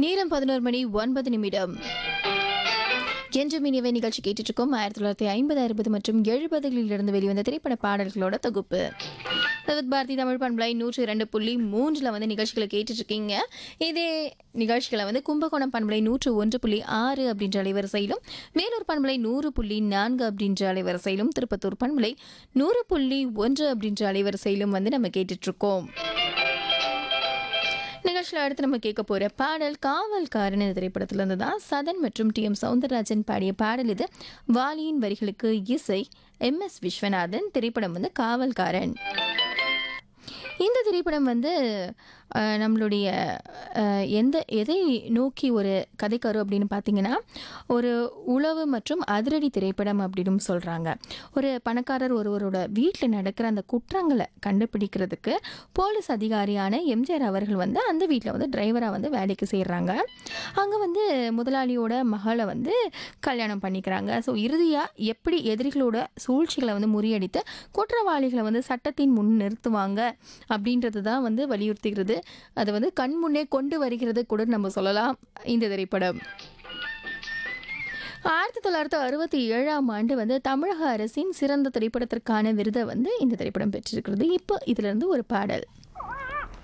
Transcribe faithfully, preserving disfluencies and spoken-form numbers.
நேரம் பதினோரு மணி ஒன்பது நிமிடம். என்று மினிவை நிகழ்ச்சி கேட்டுட்டு இருக்கோம். ஆயிரத்தி தொள்ளாயிரத்தி ஐம்பது அறுபது மற்றும் எழுபதுகளில் இருந்து வெளிவந்த திரைப்பட பாடல்களோட தொகுப்பு. வித் பாரதி தமிழ் பண்பலை நூற்றி இரண்டு புள்ளி மூன்றில் வந்து நிகழ்ச்சிகளை கேட்டுட்டு இருக்கீங்க. இதே நிகழ்ச்சிகளை வந்து கும்பகோணம் பண்பலை நூற்று ஒன்று புள்ளி ஆறு அப்படின்ற அலைவரிசையிலும், வேலூர் பண்பலை நூறு புள்ளி நான்கு அப்படின்ற அலைவரிசையிலும், திருப்பத்தூர் பண்பலை நூறு புள்ளி ஒன்று அப்படின்ற அலைவரிசையிலும் வந்து நம்ம கேட்டுட்டு இருக்கோம். நிகழ்ச்சியில் அடுத்து நம்ம கேட்க போகிற பாடல் காவல்காரன் இந்த திரைப்படத்தில் இருந்து தான். சதன் மற்றும் டி எம் சௌந்தரராஜன் பாடிய பாடல் இது. வாலியின் வரிகளுக்கு இசை எம் எஸ் விஸ்வநாதன். திரைப்படம் வந்து காவல்காரன். இந்த திரைப்படம் வந்து நம்மளுடைய எந்த எதை நோக்கி ஒரு கதைக்கரு அப்படின்னு பார்த்தீங்கன்னா, ஒரு உளவு மற்றும் அதிரடி திரைப்படம் அப்படின்னு சொல்கிறாங்க. ஒரு பணக்காரர் ஒருவரோட வீட்டில் நடக்கிற அந்த குற்றங்களை கண்டுபிடிக்கிறதுக்கு போலீஸ் அதிகாரியான எம்ஜிஆர் அவர்கள் வந்து அந்த வீட்டில் வந்து டிரைவராக வந்து வேலைக்கு செய்கிறாங்க. அங்கே வந்து முதலாளியோட மகளை வந்து கல்யாணம் பண்ணிக்கிறாங்க. ஸோ இறுதியாக எப்படி எதிரிகளோட சூழ்ச்சிகளை வந்து முறியடித்து குற்றவாளிகளை வந்து சட்டத்தின் முன் நிறுத்துவாங்க அப்படின்றது தான் வந்து வலியுறுத்துகிறது. அதை வந்து கண் முன்னே கொண்டு வருகிறது கூட நம்ம சொல்லலாம் இந்த திரைப்படம். ஆயிரத்தி தொள்ளாயிரத்தி அறுபத்தி ஏழாம் ஆண்டு வந்து தமிழக அரசின் சிறந்த திரைப்படத்திற்கான விருதை வந்து இந்த திரைப்படம் பெற்றிருக்கிறது. இப்போ இதுல இருந்து ஒரு பாடல்.